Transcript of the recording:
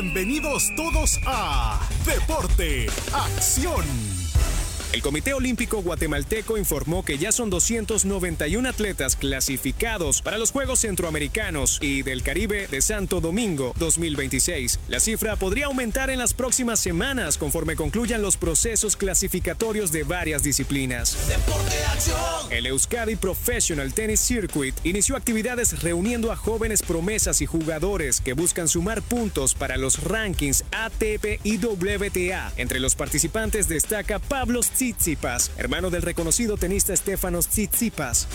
Bienvenidos todos a Deporte, Acción. El Comité Olímpico Guatemalteco informó que ya son 291 atletas clasificados para los Juegos Centroamericanos y del Caribe de Santo Domingo 2026. La cifra podría aumentar en las próximas semanas conforme concluyan los procesos clasificatorios de varias disciplinas. Deporte, acción. El Euskadi Professional Tennis Circuit inició actividades reuniendo a jóvenes promesas y jugadores que buscan sumar puntos para los rankings ATP y WTA. Entre los participantes destaca Pablo Tsitsipas, hermano del reconocido tenista Stefanos Tsitsipas.